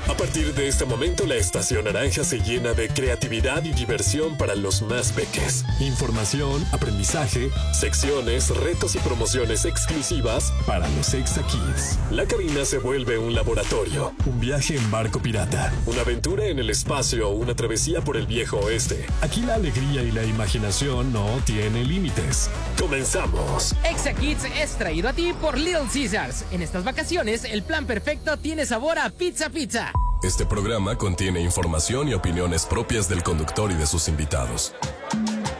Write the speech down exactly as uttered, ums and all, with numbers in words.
A partir de este momento, la Estación Naranja se llena de creatividad y diversión para los más peques. Información, aprendizaje, secciones, retos y promociones exclusivas para los Exa Kids. La cabina se vuelve un laboratorio, un viaje en barco pirata, una aventura en el espacio o una travesía por el viejo oeste. Aquí la alegría y la imaginación no tienen límites. ¡Comenzamos! Exa Kids es traído a ti por Little Caesars. En estas vacaciones, el plan perfecto tiene sabor a pizza pizza. Este programa contiene información y opiniones propias del conductor y de sus invitados.